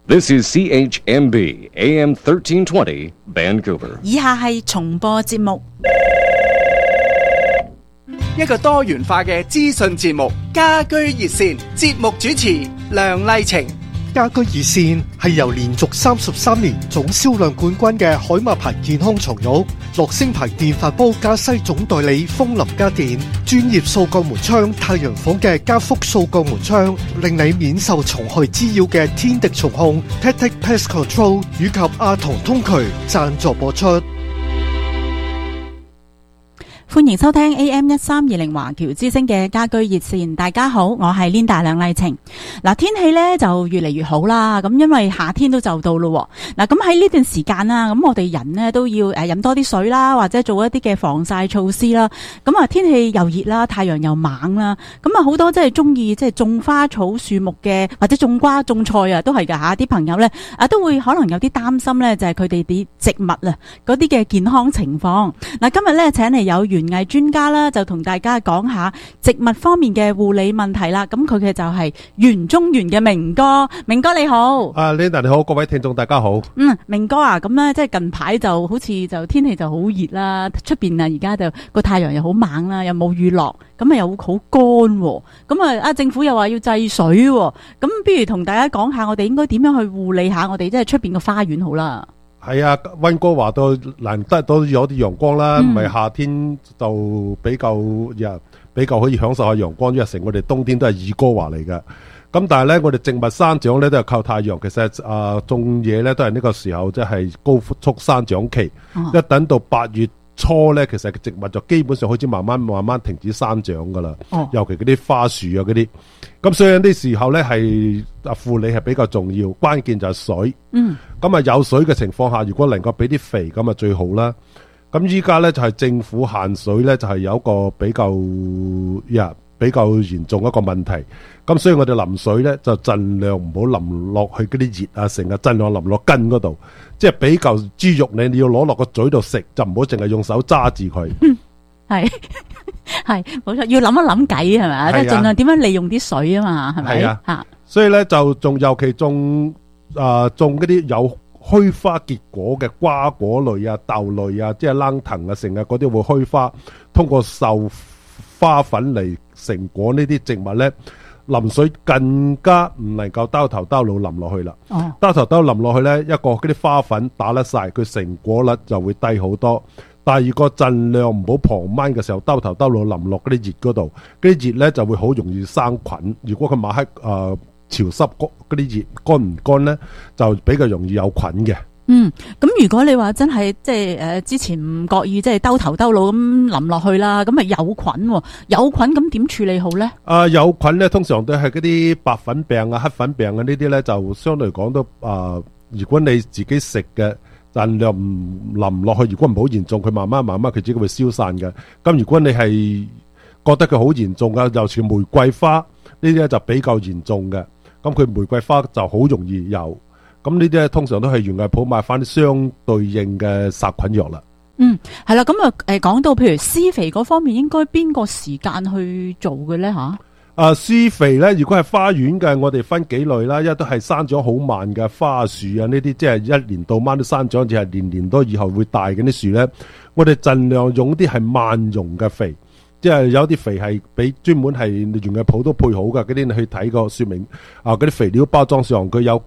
This is CHMB AM 1320 Vancouver。 以下係重播節目。 一個多元化嘅資訊節目，家居熱線，節目主持梁麗晴。 家居熱線係由連續33年總銷量冠軍嘅海馬牌健康床褥、樂聲牌電飯煲加西總代理風林家電、專業掃鋼門窗太陽房嘅加福掃鋼門窗，令你免受蟲害滋擾嘅天敵蟲控 Tactic Pest Control 以及阿童通渠贊助播出。 歡迎收聽 AM1320 華僑之聲嘅家居熱線。大家好，我係 Linda 梁麗晴。天氣咧就越嚟越好啦，咁因為夏天都就到咯。咁喺呢段時間啦，咁我哋人呢都要飲多啲水啦，或者做一啲嘅防曬措施啦。咁啊天氣又熱啦，太陽又猛啦，咁啊好多即係中意即係種花草樹木嘅，或者種瓜種菜啊，都係噶吓。啲朋友咧都會可能有啲擔心咧，就係佢哋啲植物啊嗰啲嘅健康情況。今日咧請嚟有園藝專家啦，就同大家講下植物方面嘅護理問題啦。咁佢嘅就係園中園嘅明哥，明哥你好。 Linda 你好，各位聽眾大家好。 明哥啊，咁咧即係近排就好似就天氣就好熱啦，出邊啊而家就個太陽又好猛啦，又冇雨落，咁啊又好乾，咁啊政府又話要制水，咁不如同大家講下我哋應該點樣去護理下我哋即係出邊個花園好啦。 係啊，溫哥華都難得都有啲陽光啦，唔係夏天就比較可以享受下陽光，因為成我哋冬天都係二哥華嚟嘅。咁但係咧，我哋植物生長咧都係靠太陽。其實種嘢咧都係呢個時候即係高速生長期，一等到8月初咧，其實植物就基本上開始慢慢停止生長噶啦。尤其嗰啲花樹啊嗰啲，咁所以有啲時候咧係護理係比較重要，關鍵就係水。咁有水嘅情況下，如果能夠俾啲肥咁啊最好啦。咁依家咧就係政府限水咧，就係有一個比較嚴重一個問題。咁所以我哋淋水咧就盡量唔好淋落去嗰啲葉啊，成日盡量淋落根嗰度，即係比較豬肉你要攞落個嘴度食，就唔好淨係用手揸住佢。 係冇錯，要諗一諗計係咪？即係盡量點樣利用啲水啊嘛，係咪？ 係啊，所以咧就尤其種嗰啲有虛花結果嘅瓜果類啊、豆類啊，即係冷藤啊，成日嗰啲會虛花，通過授花粉嚟成果呢啲植物咧，淋水更加唔能夠兜頭兜腦淋落去啦。兜頭兜淋落去咧，一個嗰啲花粉打甩晒，佢成果率就會低好多。第二個盡量唔好傍晚嘅時候兜頭兜腦淋落嗰啲葉嗰度，嗰啲葉咧就會好容易生菌。如果佢晚黑潮濕嗰啲葉乾唔乾咧，就比較容易有菌嘅。 咁如果你話真係即係之前唔覺意即係兜頭兜腦咁淋落去啦，咁咪有菌咁點處理好咧？ 有菌咧，通常都係嗰啲白粉病啊、黑粉病啊呢啲咧，就相對嚟講都如果你自己食嘅，盡量唔淋落去。如果唔好嚴重，佢慢慢佢自己會消散嘅。咁如果你係覺得佢好嚴重嘅，尤其玫瑰花呢啲咧就比較嚴重嘅。咁佢玫瑰花就好容易有。咁呢啲咧通常都係園藝鋪買翻啲相對應嘅殺菌藥啦。 係啦，咁講到譬如施肥嗰方面，應該邊個時間去做嘅咧吓？ 施肥咧，如果係花園嘅，我哋分幾類啦。一都係生長好慢嘅花樹啊，呢啲即係一年到晚都生長，就係年多以後會大嘅啲樹咧。我哋盡量用啲係慢溶嘅肥，即係有啲肥係俾專門係園藝鋪都配好嘅。嗰啲你去睇個說明嗰啲肥料包裝上佢有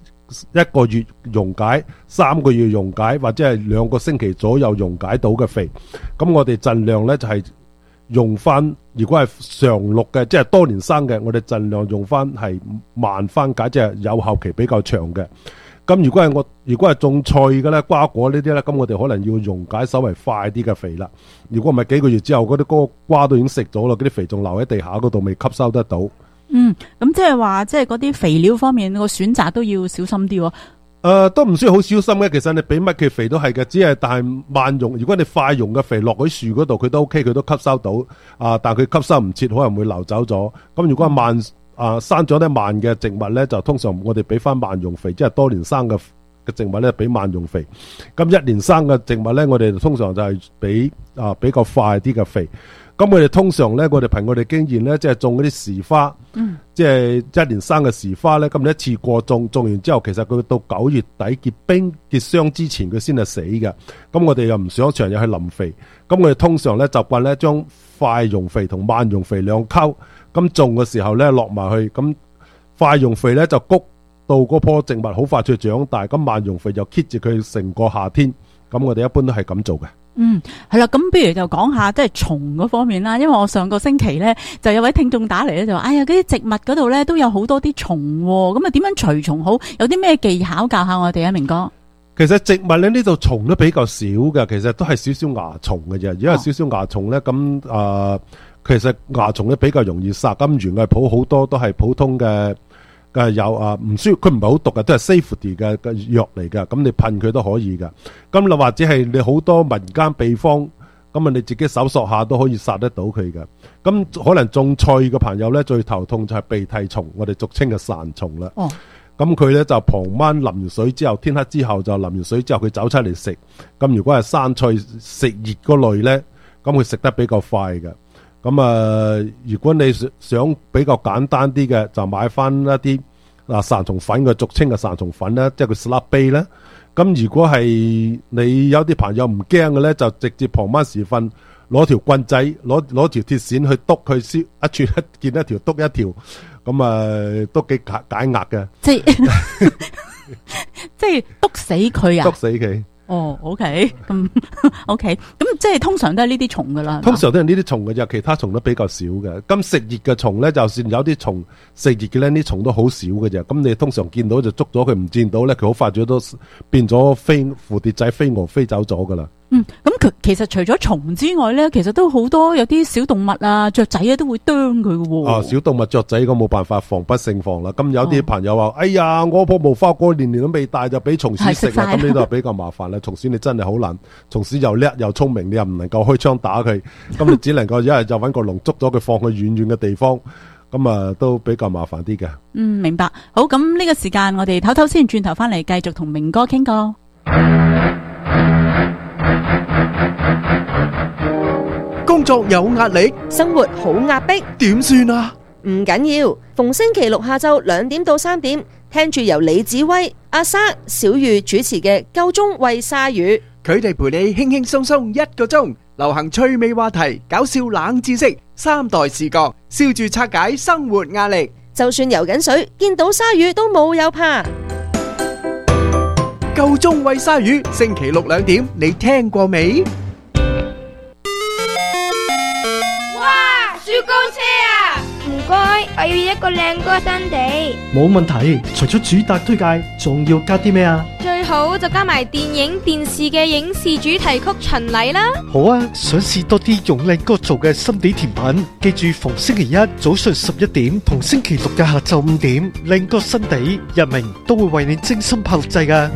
1個月溶解、3個月溶解，或者係2個星期左右溶解到嘅肥。咁我哋盡量咧就係用翻，如果係常綠嘅，即係多年生嘅，我哋盡量用翻係慢翻解，即係有效期比較長嘅。咁如果係種菜嘅咧，瓜果呢啲咧，咁我哋可能要溶解稍微快啲嘅肥啦。如果唔係幾個月之後，嗰啲瓜都已經食咗啦，嗰啲肥仲留喺地下嗰度，未吸收得到。 咁即係話，即係嗰啲肥料方面個選擇都要小心啲。 都唔需要好小心嘅。其實你俾乜嘅肥都係嘅，只係但係慢溶。如果你快溶嘅肥落喺樹嗰度，佢都 OK，佢都吸收到。但係佢吸收唔切，可能會流走咗。咁如果係慢生長得慢嘅植物咧，就通常我哋俾翻慢溶肥，即係多年生嘅嘅植物咧俾萬用肥。咁一年生嘅植物咧，我哋通常就係俾比較快啲嘅肥。咁我哋通常咧，我哋憑我哋經驗咧，即係種嗰啲時花，即係一年生嘅時花咧，咁你一次過種完之後，其實佢到9月底結冰結霜之前，佢先係死嘅。咁我哋又唔想長日去淋肥，咁我哋通常咧習慣咧將快用肥同慢用肥兩溝，咁種嘅時候咧落埋去，咁快用肥咧就谷到嗰棵植物好快脆長大，咁慢用肥就 keep 住佢成個夏天。咁我哋一般都係咁做嘅。 係啦，咁不如就講下即係蟲嗰方面啦。因為我上個星期咧就有位聽眾打嚟咧，就話：哎呀，嗰啲植物嗰度咧都有好多啲蟲，咁啊點樣除蟲好？有啲咩技巧教下我哋啊，明哥？ 其實植物咧呢度蟲都比較少嘅，其實都係少少蚜蟲嘅啫。因為少少蚜蟲咧，咁其實蚜蟲咧比較容易殺。咁園藝鋪好多都係普通嘅。有唔需要，佢唔係好毒嘅，都係 safety 嘅藥嚟嘅。咁你噴佢都可以嘅。咁你或者係你好多民間秘方，咁你自己搜索下都可以殺得到佢嘅。咁可能種菜嘅朋友咧，最頭痛就係鼻涕蟲，我哋俗稱嘅潺蟲啦。咁佢咧就傍晚淋完水之後，天黑之後就淋完水之後，佢走出嚟食。咁如果係生菜食熱嗰類咧，咁佢食得比較快嘅。咁如果你想比較簡單啲嘅，就買翻一啲潺蟲粉嘅，俗稱嘅潺蟲粉咧，即係佢 slap bait 咧。咁如果係你有啲朋友唔驚嘅咧，就直接傍晚時分攞條棍仔，攞條鐵線去篤佢，燒一串一件一條篤一條，咁都幾解壓嘅。即係篤死佢啊！篤死佢。 OK， 咁 OK， 咁即係通常都係呢啲蟲噶啦。 通常都係呢啲蟲嘅啫，其他蟲都比較少嘅。咁食熱嘅蟲咧，就算有啲蟲食熱嘅咧，啲蟲都好少嘅啫。咁你通常見到就捉咗佢，唔見到咧，佢好快咗都變咗蝴蝶仔飛蛾飛走咗噶啦。 咁其實除咗蟲之外咧，其實都好多有啲小動物啊、雀仔啊都會啄佢嘅喎。小動物、雀仔咁冇辦法防不勝防啦。咁有啲朋友話：哎呀，我棵無花果年年都未大就俾蟲鼠食啦。咁呢度比較麻煩啦。蟲鼠你真係好難，蟲鼠又叻又聰明，你又唔能夠開槍打佢。咁你只能夠一係就揾個籠捉咗佢，放去遠遠嘅地方。咁都比較麻煩啲嘅。 明白。好，咁呢個時間我哋唞唞先，轉頭翻嚟繼續同明哥傾過。 工作有壓力， 生活好壓迫， 點算啊？ 唔緊要，逢星期六下晝2點到3點，聽住由李子威、阿莎、小玉主持嘅《夠鐘喂鯊魚》， 佢哋陪你輕輕鬆鬆1個鐘，流行趣味話題、搞笑冷知識、3代視角，笑住拆解生活壓力。 就算游緊水，見到鯊魚都冇有怕。 夠鐘喂鯊魚，星期六2點，你聽過未？ 雪糕車啊！唔該，我要一個靚歌新地。 冇問題，除咗主打推介，仲要加啲咩啊？ 最好就加埋電影、電視嘅影視主題曲巡禮啦。 好啊，想試多啲用靚歌做嘅心地甜品，記住逢星期一早上11點同星期六嘅下晝5點，靚歌新地日明都會為你精心拍錄製㗎。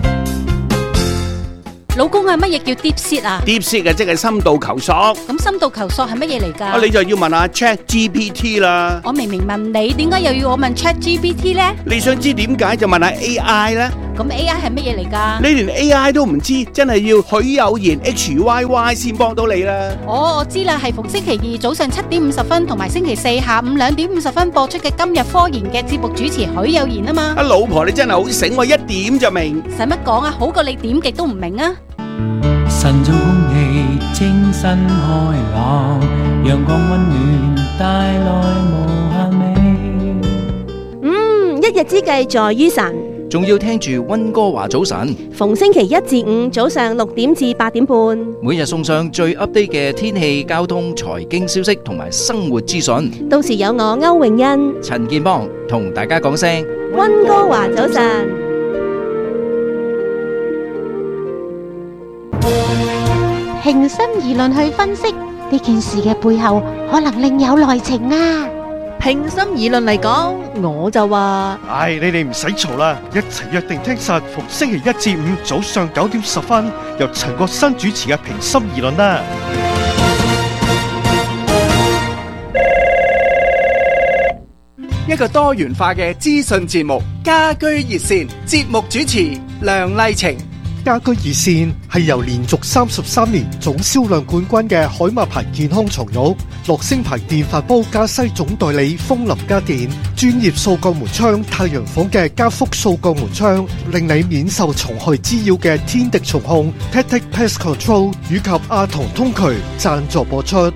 老公啊，乜嘢叫 deep seat 啊 ？deep seat 即係深度求索。 咁深度求索係乜嘢嚟㗎？ 你就要問下 ChatGPT 啦。 我明明問你，點解又要我問 ChatGPT 咧？ 你想知點解就問下 AI 啦。 咁 AI 係乜嘢嚟㗎？ 你連 AI 都唔知，真係要許有言 HYY 先幫到你啦。 我知啦，係逢星期二早上7點50分同埋星期四下午2點50分播出嘅今日科研嘅節目主持許有言啊嘛。 老婆你真係好醒，我一點就明。 使乜講啊？好過你點極都唔明啊！ 晨早空氣清新開朗，陽光溫暖帶來無限美。 一日之計在於晨， 仲要聽住溫哥華早晨。 逢星期1至5早上6點至8點半， 每日送上最 update 嘅天氣、交通、財經消息同埋生活資訊。 到時有我歐詠欣、 陳建邦同大家講聲溫哥華早晨。 平心而論去分析呢件事嘅背後，可能另有內情啊！ 平心而論嚟講，我就話： 你哋唔使嘈啦，一齊約定聽實逢星期1至5早上9點10分，由陳國新主持嘅平心而論啦。 一個多元化嘅資訊節目《家居熱線》，節目主持梁麗晴。 家居熱線係由連續33年總銷量冠軍嘅海馬牌健康床褥、樂聲牌電飯煲加西總代理風林家電、專業掃鋼門窗太陽房嘅加福掃鋼門窗，令你免受蟲害滋擾嘅天敵蟲控 Tactic Pest Control 以及阿童通渠贊助播出。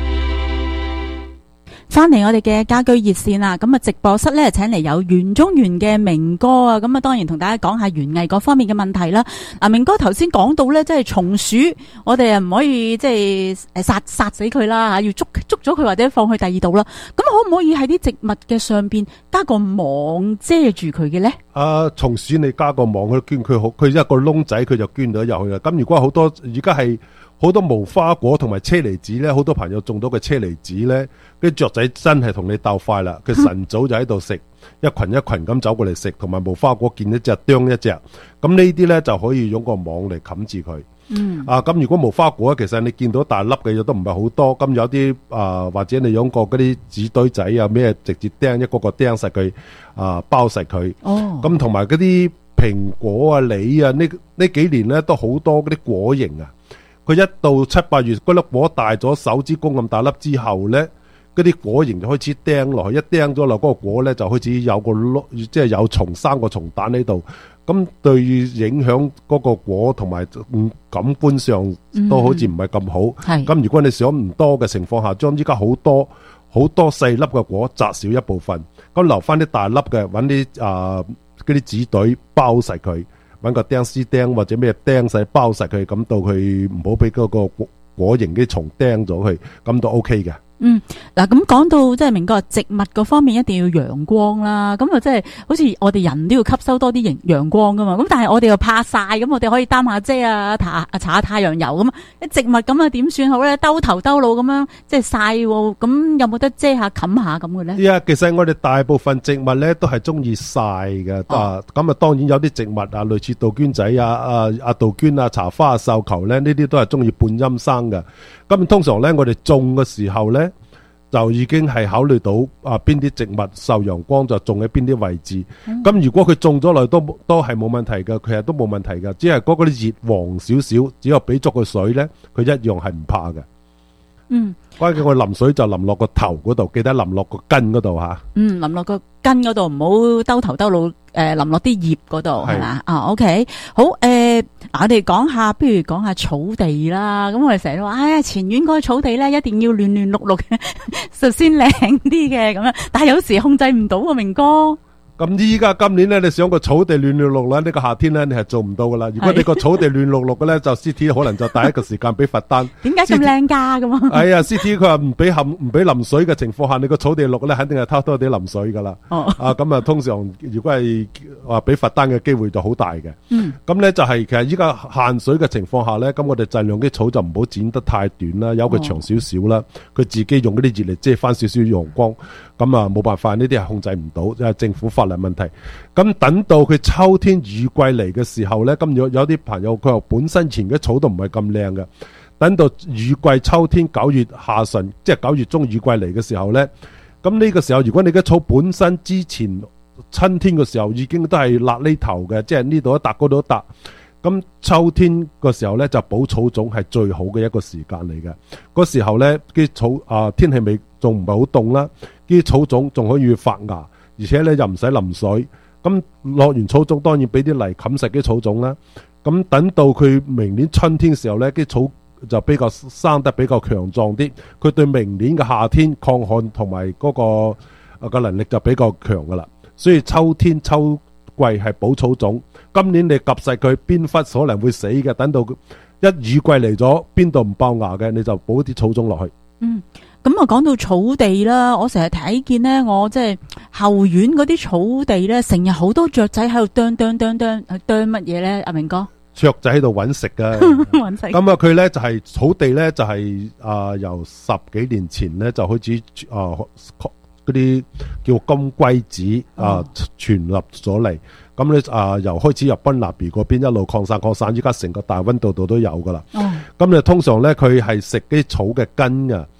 翻嚟我哋嘅家居熱線啦，咁啊直播室咧請嚟有袁中原嘅明哥啊，咁啊當然同大家講下園藝嗰方面嘅問題啦。明哥頭先講到咧，即係松鼠，我哋啊唔可以即係殺死佢啦，要捉咗佢或者放去第二度啦。咁可唔可以喺啲植物嘅上邊加個網遮住佢嘅咧？ 松鼠你加個網佢捐佢好，佢一個窿仔佢就捐到入去啦。咁如果好多而家係好多無花果同埋車厘子咧，好多朋友種到嘅車厘子咧，啲雀仔真係同你鬥快啦！佢晨早就喺度食，一群一群咁走過嚟食，同埋無花果見一隻啄一隻，咁呢啲咧就可以用個網嚟冚住佢。咁如果無花果其實你見到大粒嘅嘢都唔係好多，咁有啲或者你用過嗰啲紙堆仔啊咩，直接釘一個個釘實佢，包實佢。咁同埋嗰啲蘋果啊、梨啊，呢幾年咧都好多嗰啲果蠅啊。佢一到7、8月，嗰粒果大咗手指公咁大粒之後咧，嗰啲果蠅就開始釘落去，一釘咗落嗰個果咧就開始有個窿，即係有蟲生個蟲蛋喺度。咁對影響嗰個果同埋感官上都好似唔係咁好。咁如果你想唔多嘅情況下，將依家好多細粒嘅果摘少一部分，咁留翻啲大粒嘅，揾啲嗰啲紙隊包實佢。揾個釘絲釘或者咩釘細包實佢，咁到佢唔好俾嗰個果蠅啲蟲釘咗佢，咁都 OK 嘅。 嗱咁講到即係明哥植物嗰方面一定要陽光啦，咁啊即係好似我哋人都要吸收多啲陽光噶嘛，咁但係我哋又怕曬，咁我哋可以擔下遮啊，搽下太陽油咁啊，啲植物咁啊點算好咧？兜頭兜路咁樣即係曬，咁有冇得遮下冚下咁嘅咧？ 其實我哋大部分植物咧都係中意曬嘅，咁啊當然有啲植物啊，類似杜鵑仔啊、杜鵑啊、茶花啊、繡球咧，呢啲都係中意半陰生嘅。咁通常咧我哋種嘅時候咧，就已經係考慮到邊啲植物受陽光就種喺邊啲位置。咁如果佢種咗落都係冇問題嘅，其實都冇問題嘅，只係嗰啲葉黃少少，只有俾足個水咧，佢一樣係唔怕嘅。關鍵我淋水就淋落個頭嗰度，記得淋落個根嗰度吓。淋落個根嗰度，唔好兜頭兜路，淋落啲葉嗰度係嘛？OK， 好我哋講下，不如講下草地啦。咁我哋成日都話，前院嗰個草地咧，一定要亂亂碌碌嘅，就先靚啲嘅咁樣。但係有時控制唔到啊，明哥。咁依家今年咧，你想個草地亂亂碌咧，呢個夏天咧，你係做唔到噶啦。如果你個草地亂碌碌嘅咧，就 CT 可能就第一個時間俾罰單。點解咁靚㗎咁啊？係啊 ，CT 佢話唔俾淋水嘅情況下，你個草地綠咧，肯定係偷偷地淋水噶啦。咁啊，通常如果係話俾罰單嘅機會就好大嘅。咁咧就係其實依家限水嘅情況下咧，咁我哋盡量啲草就唔好剪得太短啦，由佢長少少啦。佢自己用嗰啲葉嚟遮翻少少陽光。咁啊冇辦法，呢啲係控制唔到，即係政府法律問題。咁等到佢秋天雨季嚟嘅時候咧，咁有啲朋友佢話本身前嘅草都唔係咁靚嘅，等到雨季秋天9月下旬，即係9月中雨季嚟嘅時候咧，咁呢個時候如果你嘅草本身之前春天嘅時候已經都係辣呢頭嘅，即係呢度一笪嗰度一笪，咁秋天個時候咧就補草種係最好嘅一個時間嚟嘅。嗰時候咧啲草天氣未仲唔係好凍啦，啲草種仲可以發芽，而且咧又唔使淋水。咁落完草種當然俾啲泥冚實啲草種啦。咁等到佢明年春天嘅時候咧，啲草就比較生得比較強壯啲，佢對明年嘅夏天抗旱同埋嗰個能力就比較強噶啦。所以秋天秋季係補草種。今年你夾實佢邊忽可能會死嘅，等到一雨季嚟咗，邊度唔爆芽嘅，你就補啲草種落去。咁啊，講到草地啦，我成日睇見呢，我即係後院嗰啲草地咧，成日好多雀仔喺度啄乜嘢咧？阿明哥，雀仔喺度揾食噶，揾食。咁啊，佢咧就係草地咧，就係由10幾年前咧就開始嗰啲叫金龜子傳入咗嚟。咁咧由開始由賓納比嗰邊一路擴散，依家成個大溫度度都有噶啦。咁咧通常咧佢係食啲草嘅根噶。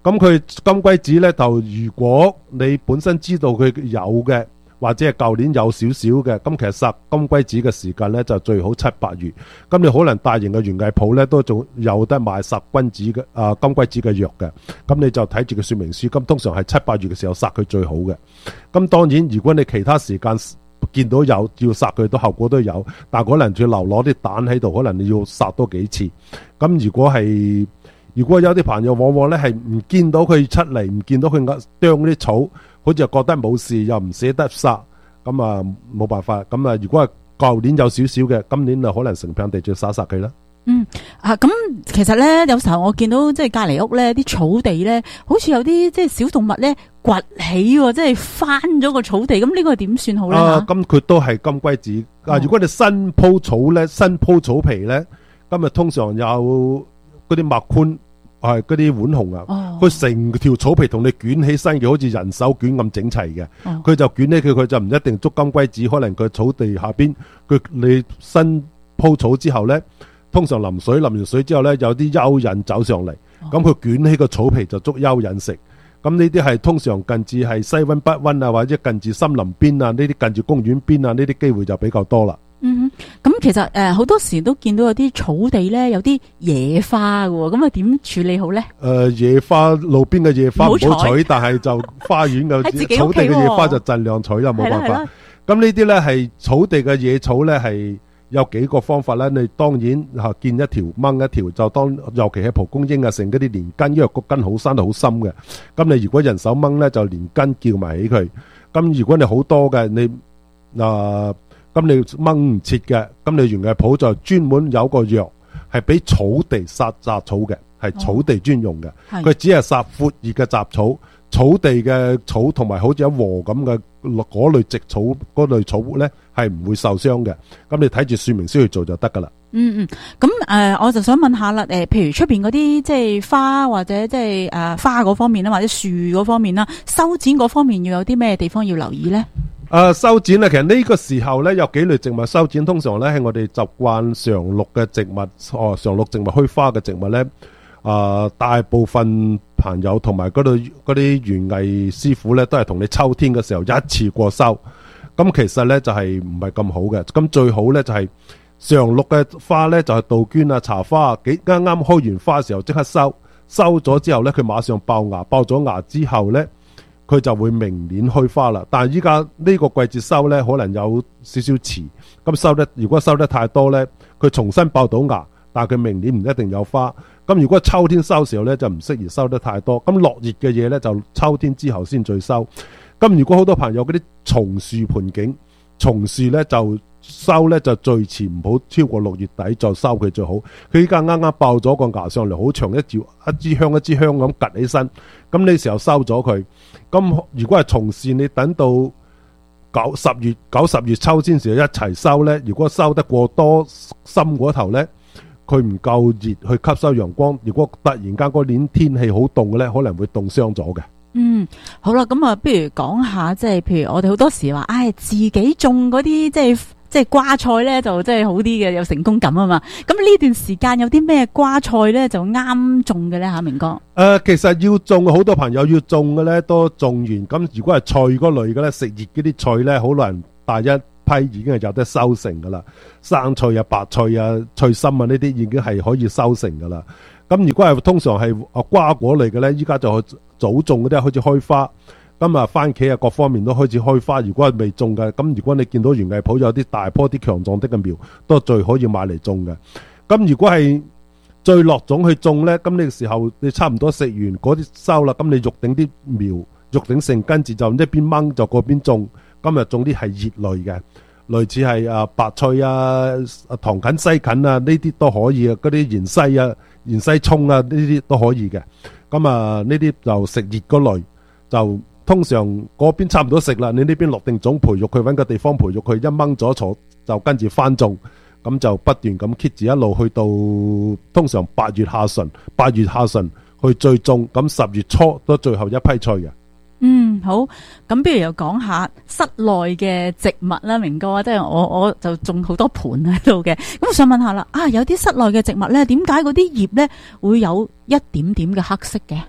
咁佢金龜子咧，就如果你本身知道佢有嘅，或者係舊年有少少嘅，咁其實殺金龜子嘅時間咧就最好7、8月。咁你可能大型嘅園藝鋪咧都仲有得賣殺君子嘅金龜子嘅藥嘅。咁你就睇住個說明書，咁通常係7、8月嘅時候殺佢最好嘅。咁當然如果你其他時間見到有要殺佢，都後果都有，但可能要留攞啲蛋喺度，可能你要殺多幾次。咁如果有啲朋友往往咧係唔見到佢出嚟，唔見到佢啄啲草，好似又覺得冇事，又唔捨得殺，咁啊冇辦法。咁啊，如果係舊年有少少嘅，今年就可能成片地就殺佢啦。 咁其實咧，有時候我見到即係隔籬屋咧啲草地咧，好似有啲即係小動物咧崛起，即係翻咗個草地，咁呢個點算好咧？ 咁佢都係金龜子。如果你新鋪草咧，新鋪草皮咧，今日通常有嗰啲麥昆。係嗰啲浣熊啊，佢成條草皮同你捲起身嘅，好似人手捲咁整齊嘅。佢就捲起佢就唔一定捉金龜子，可能佢草地下邊，你新鋪草之後咧，通常淋完水之後咧，有啲蚯蚓走上嚟，咁佢捲起個草皮就捉蚯蚓食。咁呢啲係通常近住係西溫北溫啊，或者近住森林邊啊，呢啲近住公園邊啊，呢啲機會就比較多啦。 咁其實好多時都見到有啲草地咧有啲野花嘅，咁啊點處理好咧？ 野花路邊嘅野花唔好採，但係就花園嘅草地嘅野花就盡量採啦，冇辦法。咁呢啲咧係草地嘅野草咧係有幾個方法咧。你當然見一條掹一條，就尤其係蒲公英啊，成嗰啲連根，因為個根好生得好深嘅。咁你如果人手掹咧，就連根叫埋起佢。咁如果你好多嘅，你咁你掹唔切嘅，咁你園藝鋪就專門有個藥係俾草地殺雜草嘅，係草地專用嘅。佢只係殺闊葉嘅雜草，草地嘅草同埋好似一禾咁嘅嗰類植草嗰類草咧係唔會受傷嘅。咁你睇住說明書去做就得噶啦。 咁我就想問下啦，譬如出邊嗰啲即係花或者即係花嗰方面啦，或者樹嗰方面啦，修剪嗰方面要有啲咩地方要留意咧？ 修剪其實呢個時候咧有幾類植物修剪，通常咧係我哋習慣常綠嘅植物，常綠植物虛花嘅植物咧，大部分朋友同埋嗰啲園藝師傅咧都係同你秋天嘅時候一次過收，咁其實咧就係唔係咁好嘅。咁最好咧就係常綠嘅花咧就係杜鵑啊、茶花啊，啱啱開完花嘅時候即刻收咗之後咧，佢馬上爆芽，爆咗芽之後咧，佢就會明年開花啦。但係依家呢個季節收咧，可能有少少遲。咁如果收得太多咧，佢重新爆到芽，但係佢明年唔一定有花。咁如果秋天收時候咧，就唔適宜收得太多。咁落葉嘅嘢咧，就秋天之後先再收。咁如果好多朋友嗰啲松樹盆景，松樹咧就收咧就最遲唔好超過6月底就收佢最好。佢依家啱啱爆咗個芽上嚟，好長一支香咁趌起身，咁呢時候收咗佢。咁如果係松樹，你等到9、10月秋天時候一齊收咧，如果收得過多深嗰頭咧，佢唔夠熱去吸收陽光，如果突然間嗰年天氣好凍嘅咧，可能會凍傷咗嘅。 好啦，咁啊，不如講下即係譬如我哋好多時話，自己種嗰啲即係瓜菜咧，就即係好啲嘅，有成功感啊嘛。咁呢段時間有啲咩瓜菜咧就啱種嘅咧吓，明哥？ 其實要種好多朋友要種嘅咧都種完，咁如果係菜嗰類嘅咧，食熱嗰啲菜咧，好難大一批已經係有得收成噶啦。生菜啊、白菜啊、菜心啊呢啲已經係可以收成噶啦。咁如果係通常係瓜果類嘅咧，依家就早種嗰啲開始開花。咁啊，番茄啊，各方面都開始開花。如果係未種嘅，咁如果你見到園藝鋪有啲大棵啲強壯啲嘅苗，都最可以買嚟種嘅。咁如果係最落種去種咧，咁呢個時候你差唔多食完嗰啲收啦，咁你育定啲苗，育定成根住就一邊掹就嗰邊種。今日種啲係葉類嘅，類似係白菜啊、糖芹、西芹啊，呢啲都可以嘅。嗰啲芫茜啊、芫茜葱啊，呢啲都可以嘅。咁啊，呢啲就食熱嗰類就。通常嗰邊差唔多食啦，你呢邊落定種培育佢，揾個地方培育佢，一掹咗坐就跟住翻種，咁就不斷咁 keep 住一路去到通常8月下旬去最種，咁10月初都最後一批菜嘅。 好，咁不如又講下室內嘅植物啦，明哥，即係我就種好多盆喺度嘅，咁我想問下啦，有啲室內嘅植物咧，點解嗰啲葉咧會有一點點嘅黑色嘅？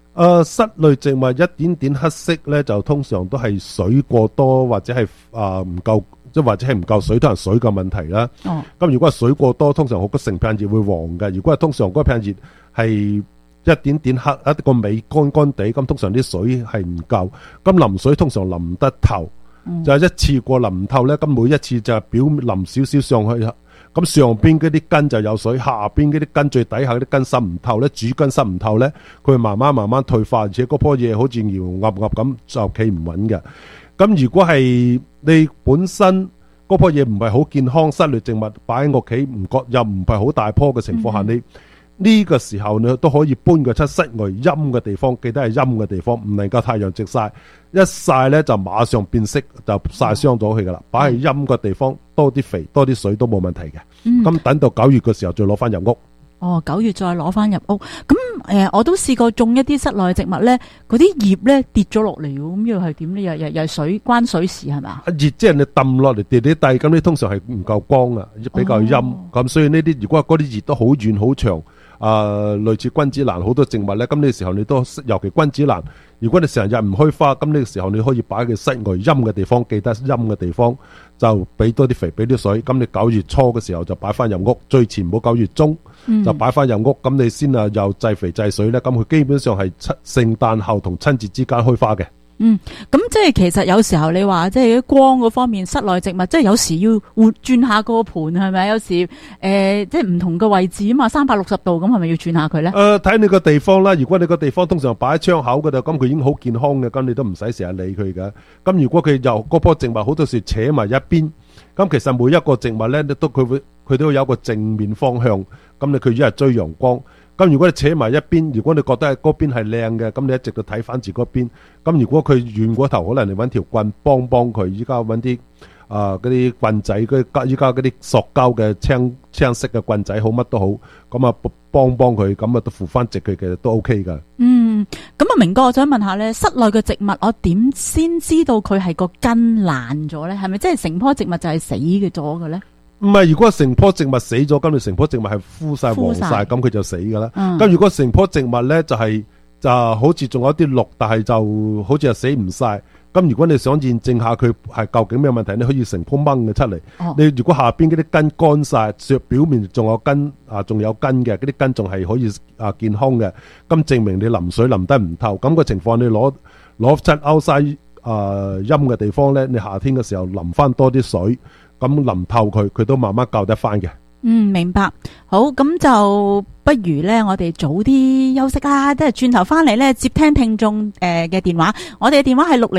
室內植物一點點黑色咧，就通常都係水過多或者係唔夠，即或者係唔夠水，都係水嘅問題啦。咁如果係水過多，通常好多成片葉會黃嘅。如果係通常嗰片葉係一點點黑，一個尾乾乾地，咁通常啲水係唔夠。咁淋水通常淋唔得透，就係一次過淋唔透咧。咁每一次就係表面淋少少上去。咁上邊嗰啲根就有水，下邊嗰啲根最底下嗰啲根滲唔透咧，主根滲唔透咧，佢慢慢退化，而且嗰棵嘢好似搖鴨鴨咁就企唔穩嘅。咁如果係你本身嗰棵嘢唔係好健康，室內植物擺喺屋企唔覺又唔係好大棵嘅情況下，你呢個時候你都可以搬佢出室外陰嘅地方，記得係陰嘅地方，唔能夠太陽直曬，一曬咧就馬上變色，就曬傷咗佢噶啦。擺喺陰嘅地方，多啲肥，多啲水都冇問題嘅。咁等到9月嘅時候再攞翻入屋。 9月再攞翻入屋。咁我都試過種一啲室內植物咧，嗰啲葉咧跌咗落嚟喎，咁又係點咧？又係水關水事係嘛？ 熱即係你抌落嚟跌啲地，咁你通常係唔夠光啊，比較陰。咁所以呢啲如果嗰啲葉都好遠好長。類似君子蘭好多植物咧，咁呢個時候你都尤其君子蘭，如果你成日唔開花，咁呢個時候你可以擺喺室外陰嘅地方，記得陰嘅地方就俾多啲肥，俾啲水。咁你9月初嘅時候就擺翻入屋，最前唔好9月中就擺翻入屋，咁你先又製肥製水咧，咁佢基本上係聖誕後同春節之間開花嘅。 咁即係其實有時候你話即係光嗰方面，室內植物即係有時要轉下個盤係咪？有時即係唔同嘅位置啊嘛，360度咁係咪要轉下佢咧？ 睇你個地方啦。如果你個地方通常擺喺窗口嗰度，咁佢已經好健康嘅，咁你都唔使成日理佢嘅。咁如果佢由嗰棵植物好多時扯埋一邊，咁其實每一個植物咧佢都有一個正面方向，咁佢一係追陽光。咁如果你扯埋一邊，如果你覺得嗰邊係靚嘅，咁你一直都睇翻住嗰邊。咁如果佢遠過頭，可能你揾條棍幫佢。依家揾啲嗰啲棍仔，依家嗰啲塑膠嘅青色嘅棍仔好，乜都好。咁啊幫佢，咁啊都扶翻直佢嘅都 OK 噶。 咁啊明哥，我想問下咧，室內嘅植物我點先知道佢係個根爛咗咧？係咪即係成棵植物就係死嘅咗嘅咧？ 唔係，如果成棵植物死咗，咁你成棵植物係枯晒黃晒，咁佢就死噶啦。咁如果成棵植物咧就好似仲有啲綠，但係就好似係死唔晒。咁如果你想驗證下佢係究竟咩問題，你可以成棵掹嘅出嚟。你如果下邊嗰啲根乾晒，表面仲有根仲有根嘅，嗰啲根仲係可以健康嘅，咁證明你淋水淋得唔透。咁個情況你攞出歐西陰嘅地方咧，你夏天嘅時候淋翻多啲水。咁淋透佢都慢慢救得翻嘅。 明白。好，咁就不如咧，我哋早啲休息啦，即係轉頭翻嚟咧接聽聽眾嘅電話。我哋嘅電話係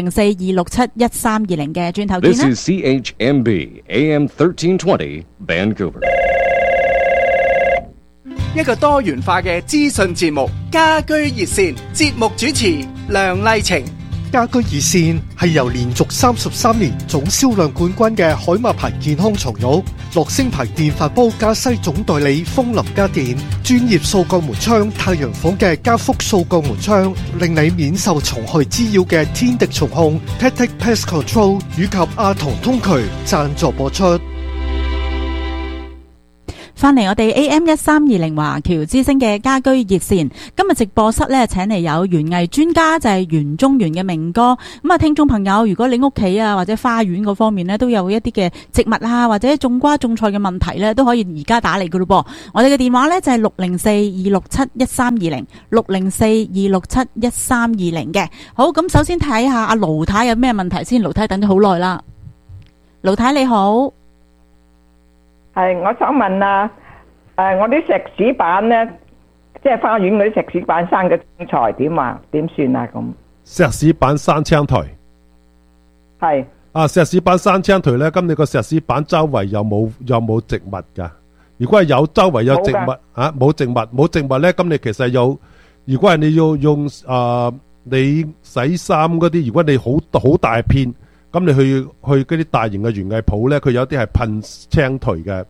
604-267-1320嘅，轉頭見啦。 This is CHMB AM 1320 Vancouver。 一個多元化嘅資訊節目，家居熱線節目主持梁麗晴。 家居熱線係由連續33年總銷量冠軍嘅海馬牌健康床褥、樂聲牌電飯煲加西總代理風林家電、專業掃鋼門窗太陽房嘅加福掃鋼門窗，令你免受蟲害滋擾嘅天敵蟲控 Tactic Pest Control 以及阿童通渠贊助播出。 翻嚟我哋 AM1320 華僑之聲嘅家居熱線，今日直播室咧請嚟有園藝專家，就係園中園嘅明哥。咁啊，聽眾朋友，如果你屋企或者花園嗰方面咧都有一啲嘅植物或者種瓜種菜嘅問題咧，都可以而家打嚟噶咯噃。我哋嘅電話咧就係604-267-1320 604-267-1320嘅。好，咁首先睇下阿盧太有咩問題先。盧太等咗好耐啦。盧太你好。 係，我想問我啲石屎板咧，即係花園嗰啲石屎板生嘅青菜點算啊？咁石屎板生青苔係石屎板生青苔咧，咁你個石屎板周圍有冇植物噶？如果係有周圍有植物冇植物咧，咁你其實有。如果係你要用你洗衫嗰啲，如果你好大片。咁你去嗰啲大型嘅園藝鋪咧，佢有啲係噴青苔嘅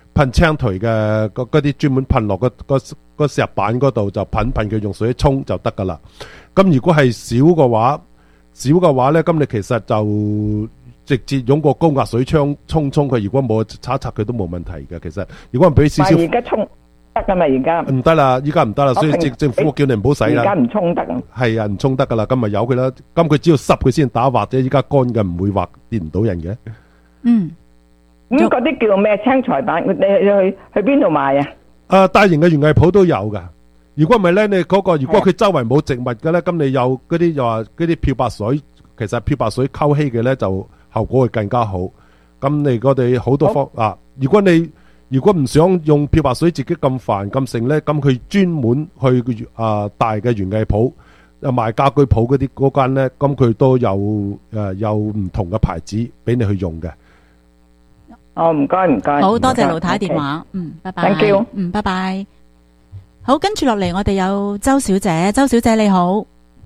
嗰啲專門噴落個石板嗰度，就噴佢用水沖就得噶啦。咁如果係少嘅話咧，咁你其實就直接用個高壓水槍沖佢。如果冇擦佢都冇問題嘅。其實如果唔俾少少， 而家得噶嘛？而家唔得啦，依家唔得啦，所以政府叫你唔好洗啦。 而家唔沖得啊。 係啊，唔沖得噶啦，咁咪由佢啦。咁佢只要濕佢先打，或者依家乾嘅唔會話跌唔到人嘅。 咁嗰啲叫咩青菜板？你去邊度買啊？ 大型嘅園藝鋪都有噶。如果唔係咧，你嗰個如果佢周圍冇植物嘅咧，咁你有嗰啲又話嗰啲漂白水，其實漂白水溝稀嘅咧就效果會更加好。咁你我哋好多如果唔想用漂白水自己咁煩咁剩咧，咁佢專門去大嘅園藝鋪賣家居鋪嗰間咧，咁佢都有唔同嘅牌子俾你去用嘅。 唔該唔該， 好多謝盧太電話，拜拜。 Thank you， 拜拜。好，跟住落嚟我哋有周小姐，周小姐你好。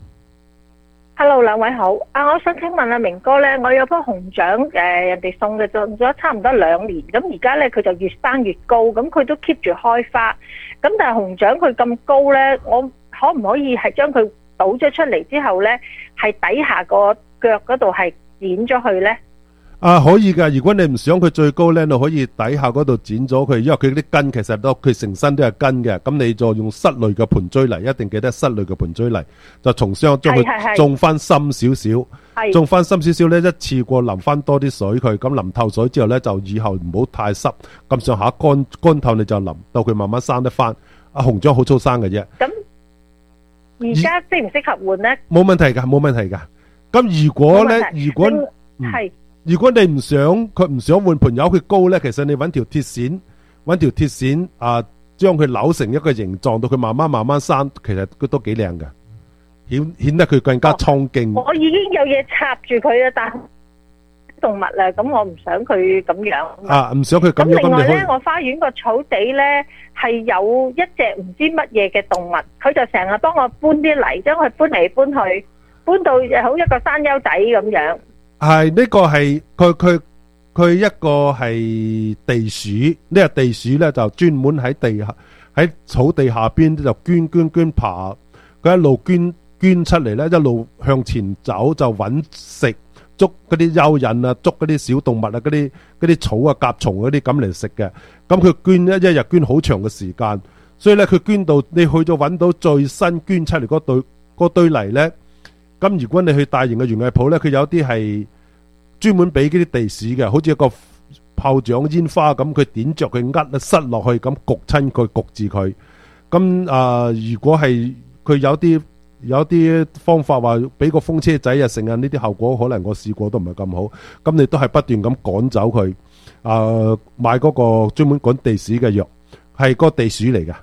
Hello， 兩位好。我想請問明哥咧，我有棵紅掌人哋送嘅，種咗差唔多2年，咁而家咧佢就越生越高，咁佢都 keep 住開花，咁但係紅掌佢咁高咧，我可唔可以係將佢倒咗出嚟之後咧，係底下個腳嗰度係剪咗佢咧？ 可以噶，如果你唔想佢最高咧，你可以底下嗰度剪咗佢，因為佢啲根其實佢成身都係根嘅，咁你就用室內嘅盆栽泥，一定記得室內嘅盆栽泥，就從上將佢種翻深少少，種翻深少少咧，一次過淋翻多啲水佢，咁淋透水之後咧，就以後唔好太濕，咁上下乾透你就淋，到佢慢慢生得翻。紅掌好粗生嘅啫。 咁而家適唔適合換咧？ 冇問題噶，冇問題噶。咁如果咧，如果你唔想換盆油佢高咧，其實你揾條鐵線將佢扭成一個形狀，到佢慢慢生，其實佢都幾靚嘅，顯得佢更加蒼勁。 我已經有嘢插住佢啦，但係動物啦，咁我唔想佢咁樣。唔想佢咁樣。 咁另外咧，我花園個草地咧係有一隻唔知乜嘢嘅動物，佢就成日幫我搬啲泥，將佢搬嚟搬去，搬到好一個山丘底咁樣。 係呢個係佢一個係地鼠，呢個地鼠咧就專門喺草地下邊就捐爬，佢一路捐出嚟咧，一路向前走就揾食，捉嗰啲蚯蚓啊，捉嗰啲小動物啊，嗰啲草啊、甲蟲嗰啲咁嚟食嘅。咁佢捐一日捐好長嘅時間，所以咧佢捐到你去咗揾到最新捐出嚟嗰堆泥咧。咁如果你去大型嘅園藝鋪咧，佢有啲係專門俾嗰啲地鼠嘅，好似一個炮仗煙花咁，佢點着佢塞落去，咁焗親佢，焗住佢。咁如果係佢有啲方法話俾個風車仔啊，成日呢啲效果可能我試過都唔係咁好。咁你都係不斷咁趕走佢。買嗰個專門趕地鼠嘅藥，係個地鼠嚟噶。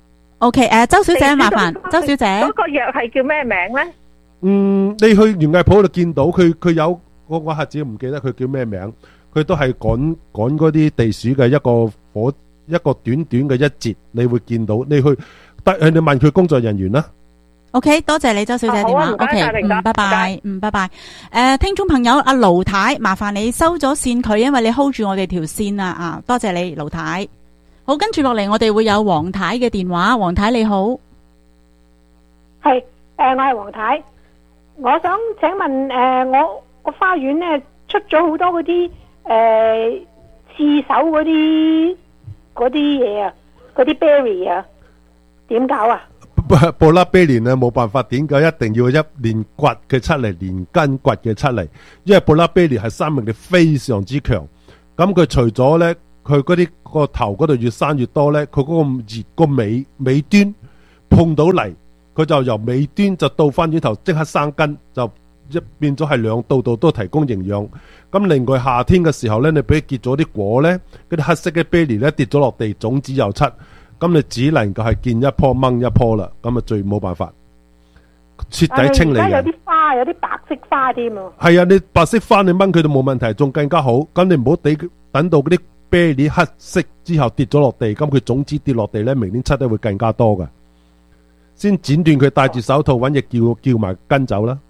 OK， 周小姐麻煩，周小姐嗰個藥係叫咩名咧？ 你去園藝鋪度見到佢有。我一下子唔記得佢叫咩名，佢都係趕嗰啲地鼠嘅一個短短嘅一節，你會見到。你問佢工作人員啦。 OK， 多謝你周小姐電話。OK， 拜拜，拜拜。聽眾朋友阿盧太，麻煩你收咗線佢，因為你 hold 住我哋條線啊。多謝你盧太。好，跟住落嚟我哋會有黃太嘅電話。黃太你好， 係我係黃太，我想請問我花園咧出咗好多嗰啲刺手嗰啲嘢啊，嗰啲 berry 啊，點搞啊？ 布拉比蓮啊，冇辦法點解，一定要一連掘嘅出嚟，連根掘嘅出嚟，因為布拉比蓮係生命力非常之強。咁佢除咗咧，佢嗰啲個頭嗰度越生越多咧，佢嗰個葉個尾端碰到泥，佢就由尾端就倒翻轉頭，即刻生根就。變咗係兩度都提供營養。咁另外夏天嘅時候咧，你俾佢結咗啲果咧，嗰啲黑色嘅 berry 咧跌咗落地，種子又出，咁你只能夠係見一棵掹一棵啦。咁啊最冇辦法徹底清理嘅。而家有啲花，有啲白色花添啊。 係啊，你白色花你掹佢都冇問題，仲更加好。咁你唔好等到嗰啲 berry 黑色之後跌咗落地，咁佢種子跌落地咧，明年出得會更加多噶。先剪斷佢，戴住手套揾嘢叫埋根走啦。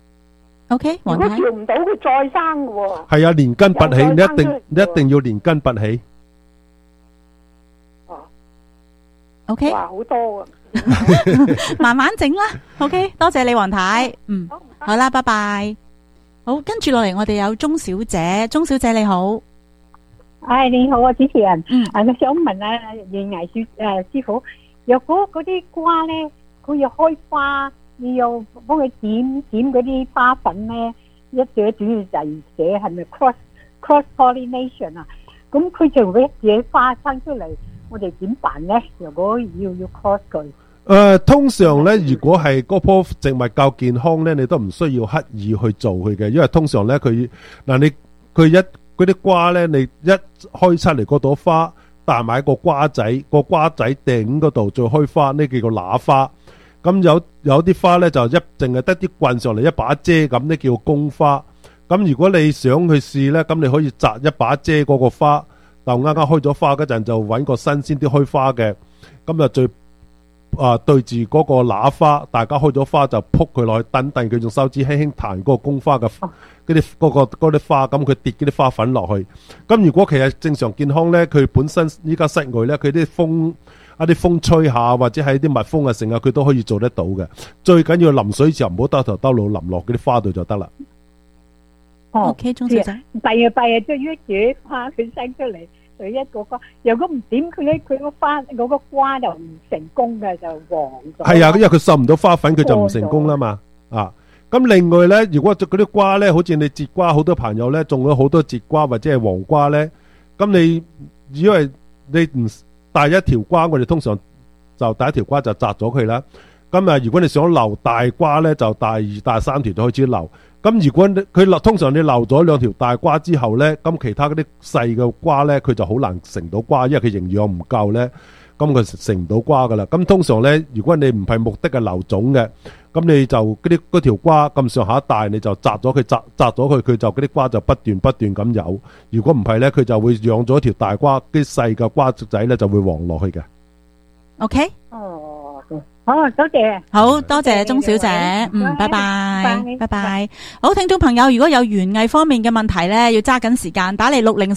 OK， 如果叫唔到佢再生嘅喎。係啊，連根拔起，你一定要連根拔起。 OK， 哇，好多啊！ 慢慢整啦。OK， 多謝你黃太。好啦，拜拜。好，跟住落嚟我哋有鍾小姐，鍾小姐你好。 你好啊，主持人。我想問啊，葉藝師傅，若果嗰啲瓜咧，佢要開花，你要幫佢點嗰啲花粉咧，一隻主要就係寫係咪 cross pollination 啊？咁佢就會一嘢花生出嚟，我哋點辦咧？如果要 cross 佢？ 通常咧，如果係嗰棵植物夠健康咧，你都唔需要刻意去做佢嘅，因為通常咧佢嗰啲瓜咧，你一開出嚟嗰朵花，帶埋個瓜仔頂嗰度再開花，呢叫做乸花。咁有啲花咧就淨係得啲棍上嚟一把遮咁，呢叫公花。咁如果你想去試咧，咁你可以摘一把遮嗰個花，就啱啱開咗花嗰陣就揾個新鮮啲開花嘅，咁就最對住嗰個乸花，大家開咗花就撲佢落去，等佢用手指輕輕彈嗰個公花嘅嗰啲花，咁佢跌嗰啲花粉落去。咁如果其實正常健康咧，佢本身依家室外咧，佢啲風吹下或者係啲蜜蜂啊成日佢都可以做得到嘅。最緊要淋水時候唔好兜頭兜腦淋落嗰啲花度就得啦。 OK， 鍾小姐， 第日即係一嘢花佢生出嚟。佢一個瓜，如果唔點佢咧，佢個花嗰個瓜就唔成功嘅，就黃咗。係啊， 因為佢受唔到花粉，佢就唔成功啦嘛。咁另外咧，如果嗰啲瓜咧，好似你節瓜，好多朋友咧種咗好多節瓜或者係黃瓜咧，咁你因為你唔帶一條瓜，我哋通常就帶一條瓜就摘咗佢啦。咁如果你想留大瓜咧，就帶2、帶3條就開始留。咁如果佢通常你留咗2條大瓜之後咧，咁其他嗰啲細嘅瓜咧，佢就好難成到瓜，因為佢營養唔夠咧，咁佢成唔到瓜噶啦。咁通常咧，如果你唔係目的係留種嘅，咁你就嗰條瓜咁上下大，你就摘咗佢，摘咗佢，佢就嗰啲瓜就不斷咁有。如果唔係咧，佢就會養咗一條大瓜，啲細嘅瓜仔咧就會黃落去嘅。 OK。 好，多謝， 好多謝鍾小姐，拜拜，拜拜。好，聽眾朋友，如果有園藝方面嘅問題咧，要揸緊時間打嚟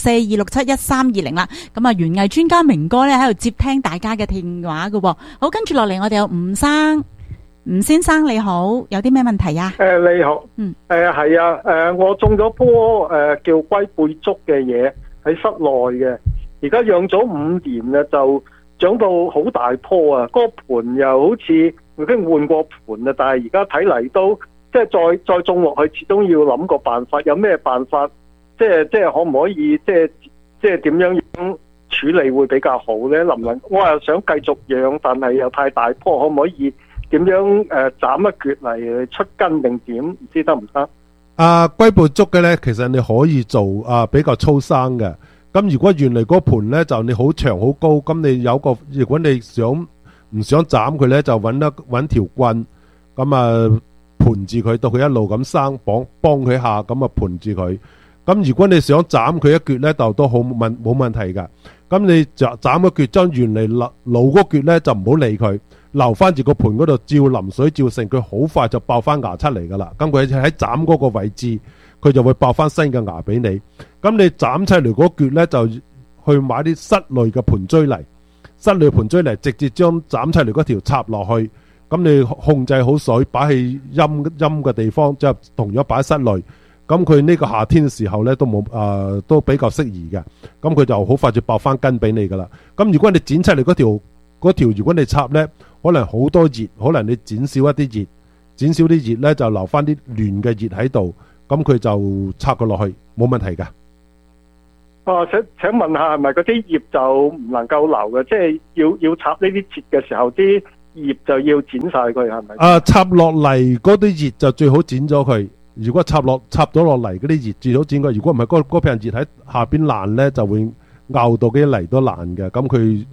604-267-1320啦。咁啊，園藝專家明哥咧喺度接聽大家嘅電話㗎。好，跟住落嚟，我哋有吳先生，你好，有啲咩問題啊？ 你好，係啊，我種咗棵叫龜背竹嘅嘢喺室內嘅，而家養咗5年啦，就長到好大棵啊！嗰個盆又好似已經換過盆啦，但係而家睇嚟都即係再種落去，始終要諗個辦法。有咩辦法？即係可唔可以即係點樣處理會比較好咧？能唔能？我又想繼續養，但係又太大棵，可唔可以點樣斬一橛嚟出根定點？唔知得唔得？ 龜背竹嘅咧，其實你可以做比較粗生嘅。咁如果原嚟嗰盤咧就你好長好高，咁你有個如果你唔想斬佢咧，就揾條棍，咁盤住佢到佢一路咁生，幫佢下，咁盤住佢。咁如果你想斬佢一橛咧，就都冇問題噶。咁你就斬一橛，將原嚟老嗰橛咧就唔好理佢，留翻住個盤嗰度照淋水照成，佢好快就爆翻芽出嚟噶啦。咁佢喺斬嗰個位置，佢就會爆翻新嘅芽俾你。咁你斬出嚟嗰橛咧，就去買啲室內嘅盆栽嚟，室內盆栽嚟直接將斬出嚟嗰條插落去。咁你控制好水，擺喺陰嘅地方，即係同樣擺喺室內。咁佢呢個夏天嘅時候咧，都比較適宜嘅。咁佢就好快就爆翻根俾你噶啦。咁如果你剪出嚟嗰條，如果你插咧，可能好多葉，可能你剪少一啲葉，剪少啲葉咧就留翻啲嫩嘅葉喺度。咁佢就插佢落去，冇問題噶。 請問下，係咪嗰啲葉就唔能夠留嘅？即係要插呢啲節嘅時候，啲葉就要剪晒佢，係咪？ 插落嚟嗰啲葉就最好剪咗佢。如果插咗落嚟嗰啲葉最好剪佢。如果唔係，嗰片葉喺下邊爛咧，就會拗到啲泥都爛嘅。咁佢